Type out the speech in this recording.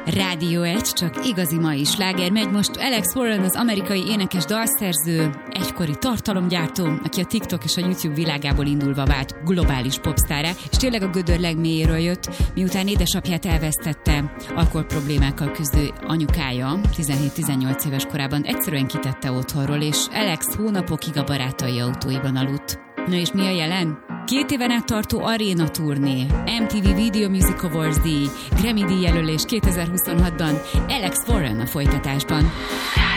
Rádió 1, csak igazi mai sláger megy most. Alex Warren, az amerikai énekes dalszerző, egykori tartalomgyártó, aki a TikTok és a YouTube világából indulva vált globális popsztárrá, és tényleg a gödör legmélyéről jött, miután édesapját elvesztette, alkoholproblémákkal küzdő anyukája 17-18 éves korában egyszerűen kitette otthonról, és Alex hónapokig a barátai autóiban aludt. Na és mi a jelen? 2 éven át tartó aréna turné, MTV Video Music Awards díj, Grammy díj jelölés 2026-ban, Alex Warren a folytatásban.